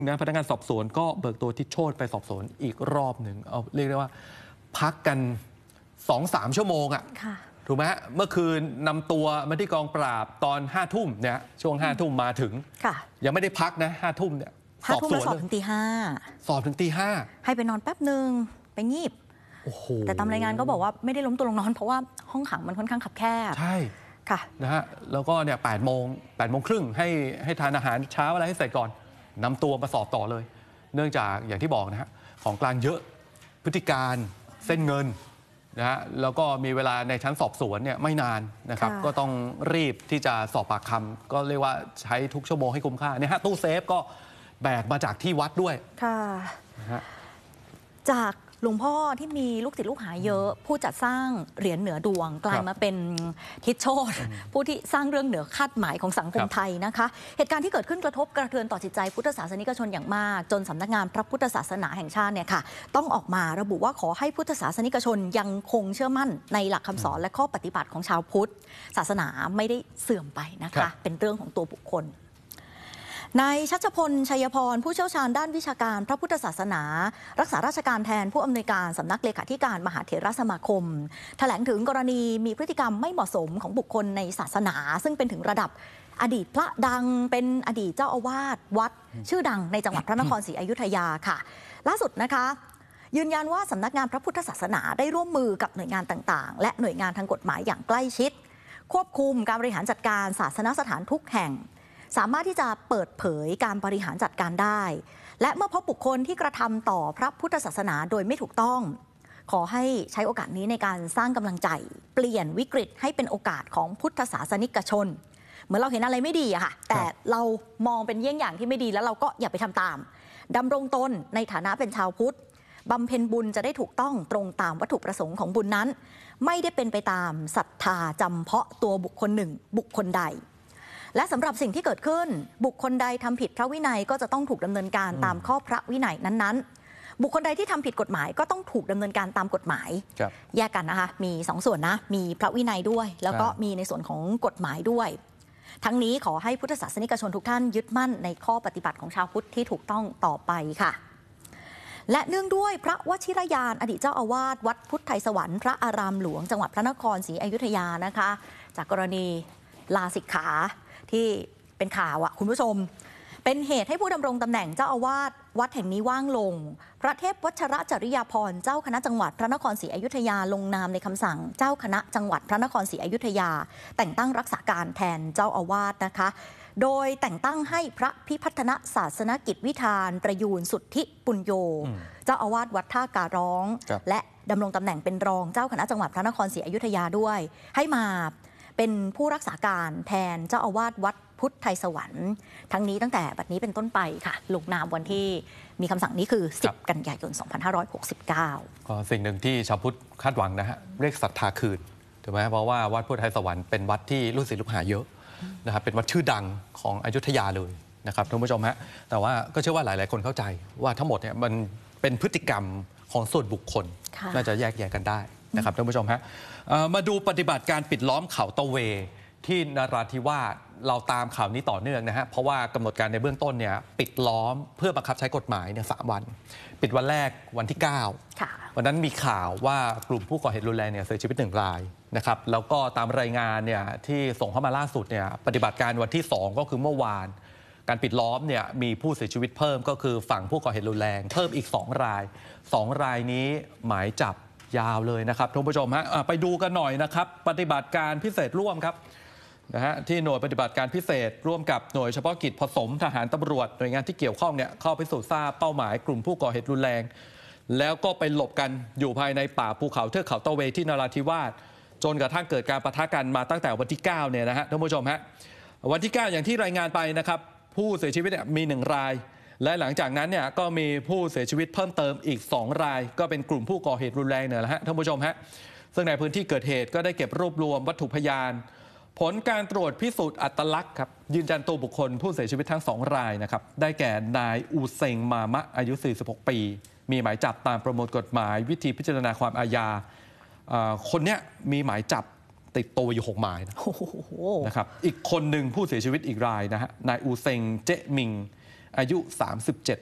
นะพนักงานสอบสวนก็เบิกตัวทิศโชติไปสอบสวนอีกรอบหนึ่งเอาเรียกได้ว่าพักกัน 2-3 ชั่วโมงอะถูกไหมเมื่อคืนนำตัวมาที่กองปราบตอน5 ทุ่มเนี่ยช่วง5 ทุ่มมาถึงยังไม่ได้พักนะ5 ทุ่มเนี่ยสอบสวนถึงตี 5 สอบถึงตี 5 ให้ไปนอนแป๊บหนึ่งไปงีบแต่ตามรายงานก็บอกว่าไม่ได้ล้มตัวลงนอนเพราะว่าห้องขังมันค่อนข้างคับแคบใช่ค่ะนะฮะแล้วก็เนี่ย8 โมงครึ่งให้ทานอาหารเช้าอะไรให้เสร็จก่อนนำตัวมาสอบต่อเลยเนื่องจากอย่างที่บอกนะฮะของกลางเยอะพฤติการเส้นเงินนะฮะแล้วก็มีเวลาในชั้นสอบสวนเนี่ยไม่นานนะครับก็ต้องรีบที่จะสอบปากคำก็เรียกว่าใช้ทุกชั่วโมงให้คุ้มค่าเนี่ยฮะตู้เซฟก็แบกมาจากที่วัดด้วยค่ะจากหลวงพ่อที่มีลูกศิษย์ลูกหาเยอะผู้จัดสร้างเหรียญเหนือดวงกลายมาเป็นทิศโชติผู้ที่สร้างเรื่องเหนือคาดหมายของสังคมไทยนะคะเหตุการณ์ที่เกิดขึ้นกระทบกระเทือนต่อจิตใจพุทธศาสนิกชนอย่างมากจนสำนักงานพระพุทธศาสนาแห่งชาติเนี่ยค่ะต้องออกมาระบุว่าขอให้พุทธศาสนิกชนยังคงเชื่อมั่นในหลักคำสอนและข้อปฏิบัติของชาวพุทธศาสนาไม่ได้เสื่อมไปนะคะเป็นเรื่องของตัวบุคคลนายชัชพลชัยพรผู้เชี่ยวชาญด้านวิชาการพระพุทธศาสนารักษาราชการแทนผู้อำนวยการสำนักเลขาธิการมหาเถรสมาคมแถลงถึงกรณีมีพฤติกรรมไม่เหมาะสมของบุคคลในศาสนาซึ่งเป็นถึงระดับอดีตพระดังเป็นอดีตเจ้าอาวาสวัดชื่อดังในจังหวัดพระนครศรีอยุธยาค่ะล่าสุดนะคะยืนยันว่าสำนักงานพระพุทธศาสนาได้ร่วมมือกับหน่วยงานต่างๆและหน่วยงานทางกฎหมายอย่างใกล้ชิดควบคุมการบริหารจัดการศาสนสถานทุกแห่งสามารถที่จะเปิดเผยการบริหารจัดการได้และเมื่อพบบุคคลที่กระทำต่อพระพุทธศาสนาโดยไม่ถูกต้องขอให้ใช้โอกาสนี้ในการสร้างกำลังใจเปลี่ยนวิกฤตให้เป็นโอกาสของพุทธศาสนิกชนเหมือนเราเห็นอะไรไม่ดีอะค่ะแต่เรามองเป็นเยี่ยงอย่างที่ไม่ดีแล้วเราก็อย่าไปทำตามดำรงตนในฐานะเป็นชาวพุทธบำเพ็ญบุญจะได้ถูกต้องตรงตามวัตถุประสงค์ของบุญนั้นไม่ได้เป็นไปตามศรัทธาจำเพาะตัวบุคคลหนึ่งบุคคลใดและสำหรับสิ่งที่เกิดขึ้นบุคคลใดทำผิดพระวินัยก็จะต้องถูกดำเนินการตามข้อพระวินัยนั้นๆบุคคลใดที่ทำผิดกฎหมายก็ต้องถูกดำเนินการตามกฎหมายแยกกันนะคะมี2 ส่วนนะมีพระวินัยด้วยแล้วก็มีในส่วนของกฎหมายด้วยทั้งนี้ขอให้พุทธศาสนิกชนทุกท่านยึดมั่นในข้อปฏิบัติของชาวพุทธที่ถูกต้องต่อไปค่ะและเนื่องด้วยพระวชิรยานอดีตเจ้าอาวาสวัดพุทธไทยสวรรค์พระอารามหลวงจังหวัดพระนครศรีอยุธยานะคะจากกรณีลาสิกขาที่เป็นข่าวคุณผู้ชมเป็นเหตุให้ผู้ดำรงตำแหน่งเจ้าอาวาสวัดแห่งนี้ว่างลงพระเทพวัชรจริยาภรณ์เจ้าคณะจังหวัดพระนครศรีอยุธยาลงนามในคำสั่งเจ้าคณะจังหวัดพระนครศรีอยุธยาแต่งตั้งรักษาการแทนเจ้าอาวาสนะคะโดยแต่งตั้งให้พระพิพัฒนศาสนกิจวิธานประยูนสุทธิปุญโญเจ้าอาวาสวัดท่าการร้องและดำรงตำแหน่งเป็นรองเจ้าคณะจังหวัดพระนครศรีอยุธยาด้วยให้มาเป็นผู้รักษาการแทนเจ้าอาวาสวัดพุทธไทยสวรรค์ทั้งนี้ตั้งแต่บัดนี้เป็นต้นไปค่ะลงนามวันที่มีคำสั่งนี้คือ10 กันยายน 2569 ก็สิ่งหนึ่งที่ชาวพุทธคาดหวังนะฮะเรียกศรัทธาคืนถูกไหมเพราะว่าวัดพุทธไทยสวรรค์เป็นวัดที่ลูกศิษย์ลูกหาเยอะนะครับเป็นวัดชื่อดังของอยุธยาเลยนะครับท่านผู้ชมฮะแต่ว่าก็เชื่อว่าหลายๆคนเข้าใจว่าทั้งหมดเนี่ยมันเป็นพฤติกรรมของส่วนบุคคลน่าจะแยกแยะกันได้นะครับท่านผู้ชมฮะมาดูปฏิบัติการปิดล้อมเขาตะเวที่นราธิวาสเราตามข่าวนี้ต่อเนื่องนะฮะเพราะว่ากำหนดการในเบื้องต้นเนี่ยปิดล้อมเพื่อบังคับใช้กฎหมายเนี่ย3 วันปิดวันแรกวันที่9วันนั้นมีข่าวว่ากลุ่มผู้ก่อเหตุรุนแรงเนี่ยเสียชีวิต1 รายนะครับแล้วก็ตามรายงานเนี่ยที่ส่งเข้ามาล่าสุดเนี่ยปฏิบัติการวันที่2ก็คือเมื่อวานการปิดล้อมเนี่ยมีผู้เสียชีวิตเพิ่มก็คือฝั่งผู้ก่อเหตุรุนแรงเพิ่มอีก2 ราย2 รายนี้หมายจับยาวเลยนะครับท่านผู้ชมฮะไปดูกันหน่อยนะครับปฏิบัติการพิเศษร่วมครับนะฮะที่หน่วยปฏิบัติการพิเศษร่วมกับหน่วยเฉพาะกิจผสมทหารตำรวจหน่วยงานที่เกี่ยวข้องเนี่ยเข้าไปสู่ทราบเป้าหมายกลุ่มผู้ก่อเหตุรุนแรงแล้วก็ไปหลบกันอยู่ภายในป่าภูเขาเทือกเขาตะเวที่นราธิวาสจนกระทั่งเกิดการปะทะกันมาตั้งแต่วันที่9เนี่ยนะฮะท่านผู้ชมฮะวันที่9อย่างที่รายงานไปนะครับผู้เสียชีวิตเนี่ยมี1 รายและหลังจากนั้นเนี่ยก็มีผู้เสียชีวิตเพิ่มเติมอีก2 รายก็เป็นกลุ่มผู้ก่อเหตุรุนแรงเนี่ยแหละฮะท่านผู้ชมฮะซึ่งในพื้นที่เกิดเหตุก็ได้เก็บรวบรวมวัตถุพยานผลการตรวจพิสูจน์อัตลักษณ์ครับยืนยันตัวบุคคลผู้เสียชีวิตทั้ง2 รายนะครับได้แก่นายอูเซงมามะอายุ46 ปีมีหมายจับตามประมวลกฎหมายวิธีพิจารณาความอาญาคนเนี้ยมีหมายจับติดตัวอยู่6 หมายนะครับอีกคนหนึ่งผู้เสียชีวิตอีกรายนะฮะนายอูเซงเจมิงอายุ 37